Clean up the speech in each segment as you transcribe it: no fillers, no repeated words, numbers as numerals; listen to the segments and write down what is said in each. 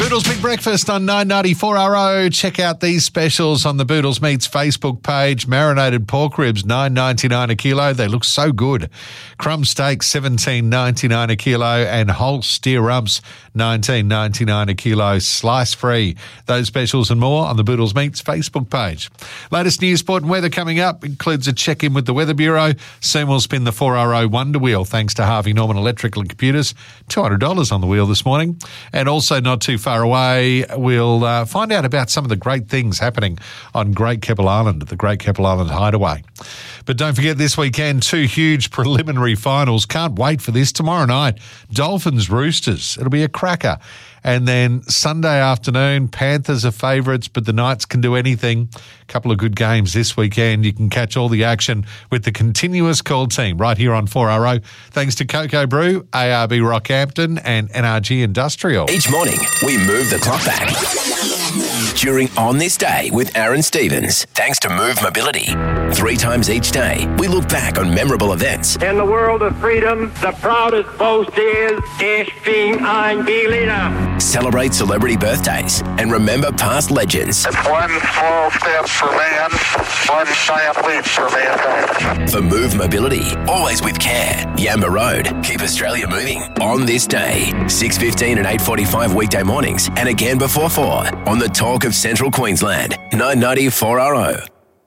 Boodles Big Breakfast on 994RO. Check out these specials on the Boodles Meats Facebook page. Marinated pork ribs, $9.99 a kilo. They look so good. Crumb steak, $17.99 a kilo. And whole steer rumps, $19.99 a kilo. Slice free. Those specials and more on the Boodles Meats Facebook page. Latest news, sport and weather coming up includes a check-in with the Weather Bureau. Soon we'll spin the 4RO Wonder Wheel thanks to Harvey Norman Electrical and Computers. $200 on the wheel this morning. And also not too far away, we'll find out about some of the great things happening on Great Keppel Island at the Great Keppel Island Hideaway. But don't forget this weekend, 2 huge preliminary finals. Can't wait for this. Tomorrow night, Dolphins Roosters. It'll be a cracker. And then Sunday afternoon, Panthers are favourites, but the Knights can do anything. A couple of good games this weekend. You can catch all the action with the continuous call team right here on 4RO. Thanks to Cocoa Brew, ARB Rockhampton and NRG Industrial. Each morning, we move the clock back. During On This Day with Aaron Stevens, thanks to Move Mobility. 3 times each day, we look back on memorable events. In the world of freedom, the proudest boast is, Ich bin ein Berliner. Celebrate celebrity birthdays and remember past legends. It's one small step for man, one giant leap for mankind. For Move Mobility, always with care. Yamba Road, keep Australia moving. On This Day, 6:15 and 8:45 weekday mornings, and again before 4 on the Talk of Central Queensland, 994RO.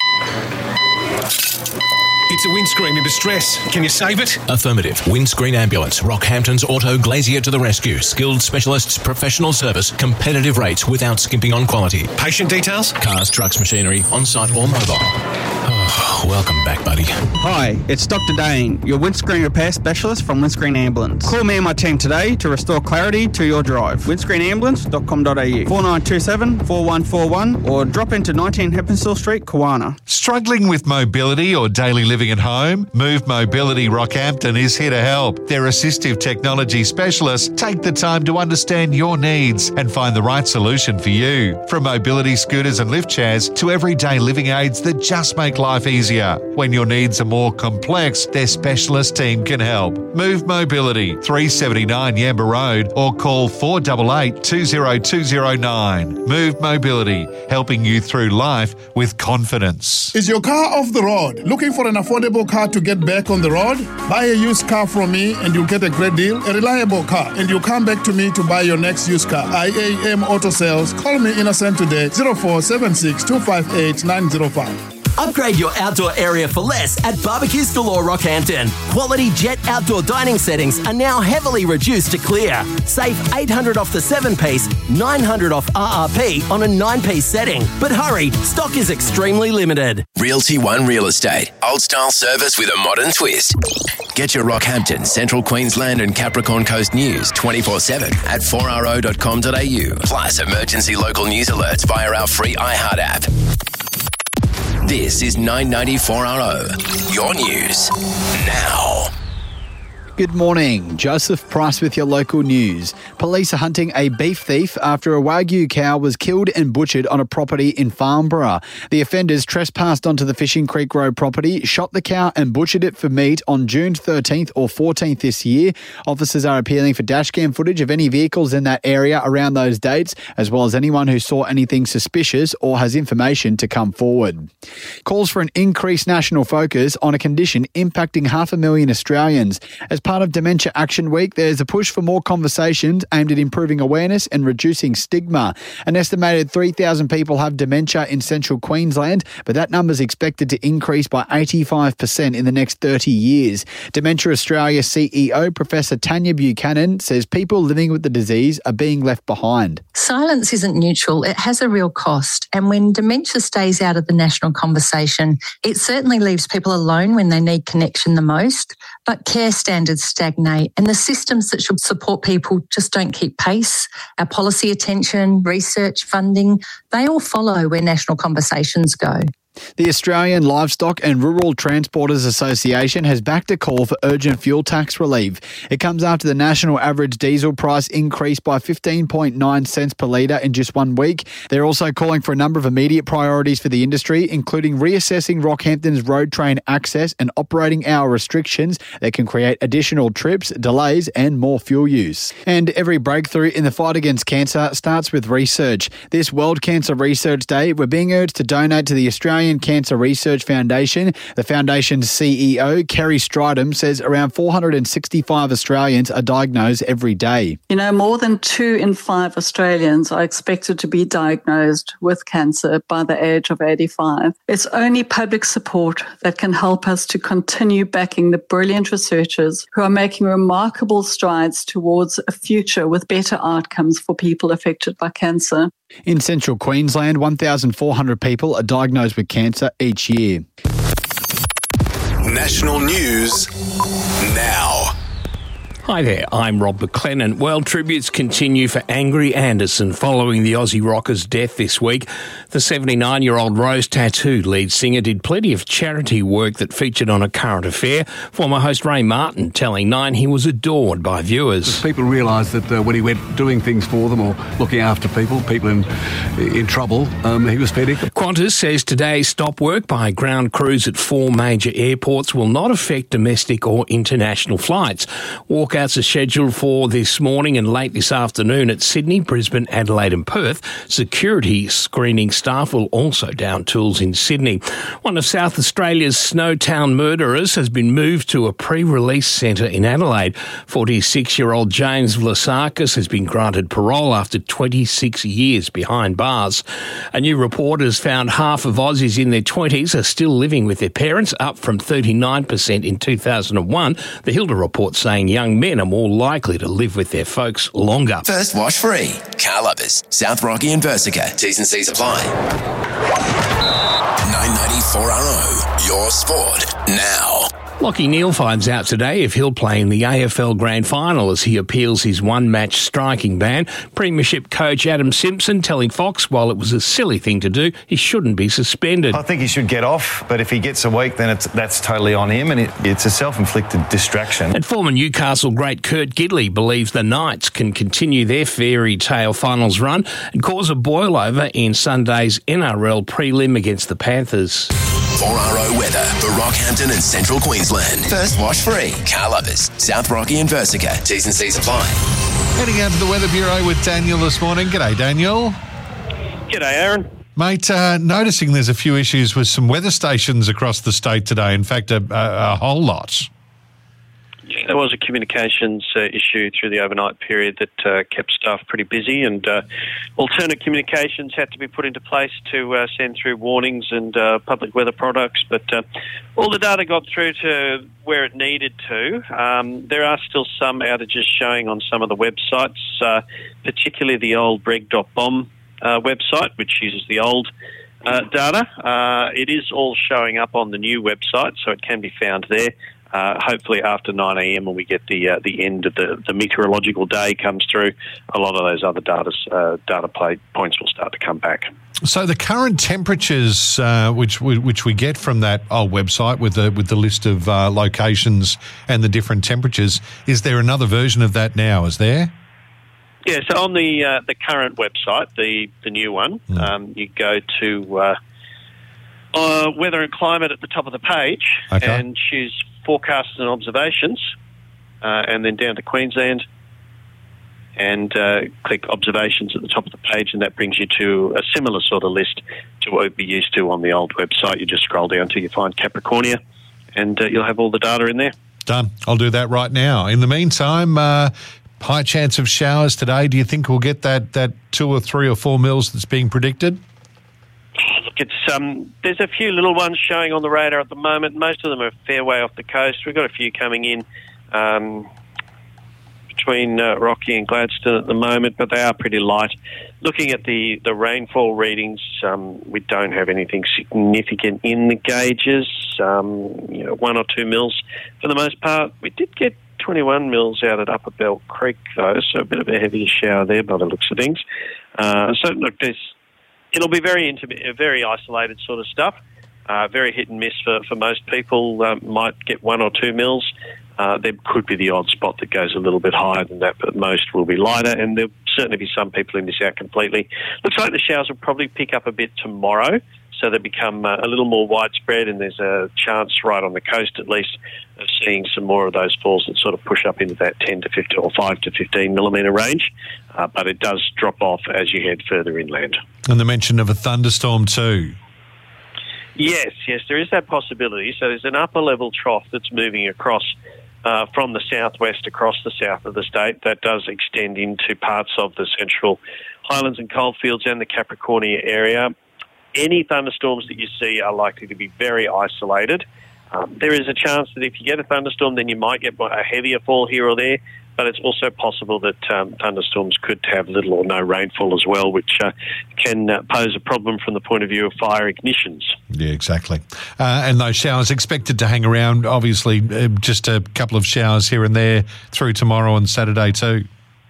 It's a windscreen in distress. Can you save it? Affirmative. Windscreen Ambulance. Rockhampton's Auto Glazier to the rescue. Skilled specialists, professional service, competitive rates without skimping on quality. Patient details? Cars, trucks, machinery, on-site or mobile. Oh, welcome back, buddy. Hi, it's Dr. Dane, your windscreen repair specialist from Windscreen Ambulance. Call me and my team today to restore clarity to your drive. windscreenambulance.com.au 4927 4141 or drop into 19 Heppenstall Street, Kawana. Struggling with mobility or daily living at home? Move Mobility Rockhampton is here to help. Their assistive technology specialists take the time to understand your needs and find the right solution for you. From mobility scooters and lift chairs to everyday living aids that just make life easier. When your needs are more complex, their specialist team can help. Move Mobility, 379 Yamba Road, or call 488 20209. Move Mobility, helping you through life with confidence. Is your car off the road? Looking for an affordable car to get back on the road? Buy a used car from me and you'll get a great deal, a reliable car, and you'll come back to me to buy your next used car. IAM Auto Sales. Call me Innocent today, 0476 258 905. Upgrade your outdoor area for less at Barbecues Galore Rockhampton. Quality Jet outdoor dining settings are now heavily reduced to clear. Save $800 off the 7-piece, $900 off RRP on a 9-piece setting. But hurry, stock is extremely limited. Realty One Real Estate. Old style service with a modern twist. Get your Rockhampton, Central Queensland and Capricorn Coast news 24/7 at 4RO.com.au. Plus emergency local news alerts via our free iHeart app. This is 994RO, your news now. Good morning. Joseph Price with your local news. Police are hunting a beef thief after a Wagyu cow was killed and butchered on a property in Farnborough. The offenders trespassed onto the Fishing Creek Road property, shot the cow and butchered it for meat on June 13th or 14th this year. Officers are appealing for dashcam footage of any vehicles in that area around those dates, as well as anyone who saw anything suspicious or has information to come forward. Calls for an increased national focus on a condition impacting 500,000 Australians. As part of Dementia Action Week, there's a push for more conversations aimed at improving awareness and reducing stigma. An estimated 3,000 people have dementia in central Queensland, but that number is expected to increase by 85% in the next 30 years. Dementia Australia CEO Professor Tanya Buchanan says people living with the disease are being left behind. Silence isn't neutral. It has a real cost. And when dementia stays out of the national conversation, it certainly leaves people alone when they need connection the most. But care standards stagnate and the systems that should support people just don't keep pace. Our policy attention, research, funding, they all follow where national conversations go. The Australian Livestock and Rural Transporters Association has backed a call for urgent fuel tax relief. It comes after the national average diesel price increased by 15.9 cents per litre in just 1 week. They're also calling for a number of immediate priorities for the industry, including reassessing Rockhampton's road train access and operating hour restrictions that can create additional trips, delays and more fuel use. And every breakthrough in the fight against cancer starts with research. This World Cancer Research Day, we're being urged to donate to the Australian Cancer Research Foundation. The foundation's CEO, Kerry Stridham, says around 465 Australians are diagnosed every day. You know, more than 2 in 5 Australians are expected to be diagnosed with cancer by the age of 85. It's only public support that can help us to continue backing the brilliant researchers who are making remarkable strides towards a future with better outcomes for people affected by cancer. In central Queensland, 1,400 people are diagnosed with cancer each year. National news now. Hi there, I'm Rob McLennan. Well, tributes continue for Angry Anderson following the Aussie rocker's death this week. The 79-year-old Rose Tattoo lead singer did plenty of charity work that featured on A Current Affair. Former host Ray Martin telling Nine he was adored by viewers. People realised that when he went doing things for them or looking after people in trouble, he was fair dinkum. Qantas says today's stop work by ground crews at 4 major airports will not affect domestic or international flights. Walkouts are scheduled for this morning and late this afternoon at Sydney, Brisbane, Adelaide and Perth. Security screening staff will also down tools in Sydney. One of South Australia's Snowtown murderers has been moved to a pre-release centre in Adelaide. 46-year-old James Vlasakis has been granted parole after 26 years behind bars. A new report has found half of Aussies in their 20s are still living with their parents, up from 39% in 2001. The Hilda report saying young men are more likely to live with their folks longer. First wash free. Car Lovers, South Rocky and Versica. T's and C's apply. 994RO, your sport now. Lachie Neale finds out today if he'll play in the AFL Grand Final as he appeals his one-match striking ban. Premiership coach Adam Simpson telling Fox while it was a silly thing to do, he shouldn't be suspended. I think he should get off, but if he gets a week, then that's totally on him, and it's a self-inflicted distraction. And former Newcastle great Kurt Gidley believes the Knights can continue their fairy tale finals run and cause a boil-over in Sunday's NRL prelim against the Panthers. 4RO weather for Rockhampton and Central Queensland. First wash free. Car Lovers, South Rocky and Versica. T's and C's apply. Heading out to the Weather Bureau with Daniel this morning. G'day, Daniel. G'day, Aaron. Mate, noticing there's a few issues with some weather stations across the state today. In fact, a whole lot. Yeah, there was a communications issue through the overnight period that kept staff pretty busy, and alternate communications had to be put into place to send through warnings and public weather products, but all the data got through to where it needed to. There are still some outages showing on some of the websites, particularly the old breg.bomb website, which uses the old data. It is all showing up on the new website, so it can be found there. Hopefully after 9 a.m. when we get the end of the meteorological day comes through, a lot of those other data points will start to come back. So the current temperatures, which we get from that old website with the list of locations and the different temperatures, is there another version of that now? Is there? Yeah. So on the current website, the new one, you go to weather and climate at the top of the page, and choose forecasts and observations, and then down to Queensland, and click observations at the top of the page, and that brings you to a similar sort of list to what we'd be used to on the old website. You just scroll down till you find Capricornia, and you'll have all the data in there. Done. I'll do that right now. In the meantime, high chance of showers today. Do you think we'll get that 2 or 3 or 4 mils that's being predicted? There's a few little ones showing on the radar at the moment. Most of them are a fair way off the coast. We've got a few coming in between Rocky and Gladstone at the moment, but they are pretty light. Looking at the rainfall readings, we don't have anything significant in the gauges. 1 or 2 mils for the most part. We did get 21 mils out at Upper Bell Creek, though, so a bit of a heavier shower there by the looks of things. So, look, it'll be very intimate, very isolated sort of stuff. Very hit and miss for most people. Might get 1 or 2 mils. There could be the odd spot that goes a little bit higher than that, but most will be lighter, and there'll certainly be some people who miss out completely. Looks like the showers will probably pick up a bit tomorrow, so they become a little more widespread, and there's a chance right on the coast at least of seeing some more of those falls that sort of push up into that 10 to 15 or 5 to 15 millimetre range, but it does drop off as you head further inland. And the mention of a thunderstorm too. Yes, there is that possibility. So there's an upper level trough that's moving across from the southwest across the south of the state that does extend into parts of the central highlands and coalfields and the Capricornia area. Any thunderstorms that you see are likely to be very isolated. There is a chance that if you get a thunderstorm, then you might get a heavier fall here or there, but it's also possible that thunderstorms could have little or no rainfall as well, which can pose a problem from the point of view of fire ignitions. Yeah, exactly. And those showers expected to hang around, obviously, just a couple of showers here and there through tomorrow and Saturday too.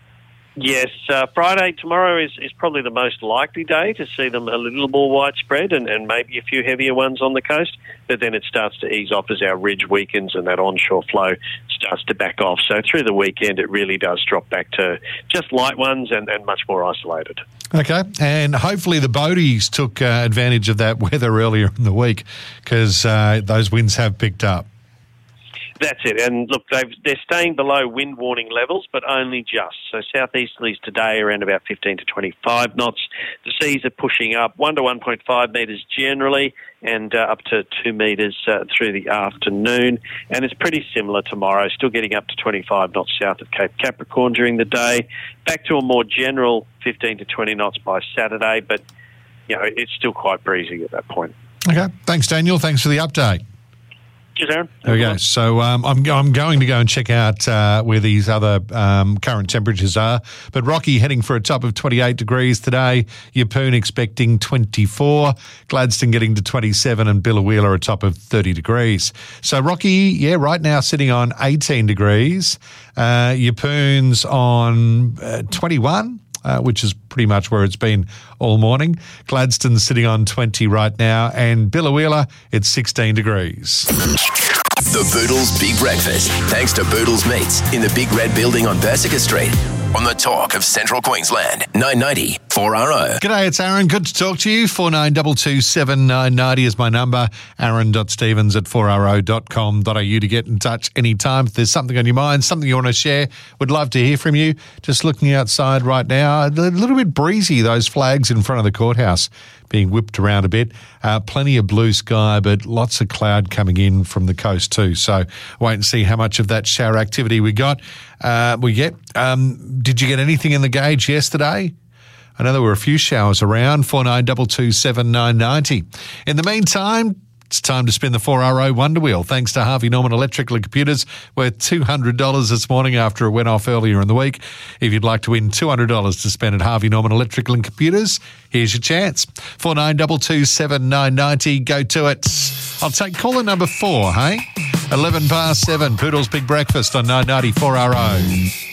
Yes, Friday, tomorrow is probably the most likely day to see them a little more widespread and maybe a few heavier ones on the coast, but then it starts to ease off as our ridge weakens and that onshore flow starts to back off. So through the weekend, it really does drop back to just light ones and much more isolated. Okay, and hopefully the boaties took advantage of that weather earlier in the week because those winds have picked up. That's it. And look, they're staying below wind warning levels, but only just. So southeasterlies today around about 15 to 25 knots. The seas are pushing up 1 to 1.5 metres generally and up to 2 metres through the afternoon. And it's pretty similar tomorrow, still getting up to 25 knots south of Cape Capricorn during the day. Back to a more general 15 to 20 knots by Saturday, but it's still quite breezy at that point. Okay. Thanks, Daniel. Thanks for the update. Cheers, Aaron. There we go. So I'm going to go and check out where these other current temperatures are. But Rocky heading for a top of 28 degrees today. Yeppoon expecting 24. Gladstone getting to 27 and Billawheeler a top of 30 degrees. So Rocky, right now sitting on 18 degrees. Yeppoon's on 21. Which is pretty much where it's been all morning. Gladstone's sitting on 20 right now, and Billawheeler, it's 16 degrees. The Boodles Big Breakfast, thanks to Boodles Meats in the Big Red Building on Bersica Street. On the talk of Central Queensland, 990 4RO. G'day, it's Aaron. Good to talk to you. 49227990 is my number. aaron.stevens@4ro.com.au to get in touch anytime. If there's something on your mind, something you want to share, would love to hear from you. Just looking outside right now, a little bit breezy, those flags in front of the courthouse being whipped around a bit. Plenty of blue sky, but lots of cloud coming in from the coast too. So wait and see how much of that shower activity we get. Did you get anything in the gauge yesterday? I know there were a few showers around. 49227990. In the meantime, it's time to spin the 4RO Wonder Wheel. Thanks to Harvey Norman Electrical and Computers, worth $200 this morning after it went off earlier in the week. If you'd like to win $200 to spend at Harvey Norman Electrical and Computers, here's your chance. 49227990. Go to it. I'll take caller number 4, hey? 11 past 7. Poodle's Big Breakfast on 990 4RO.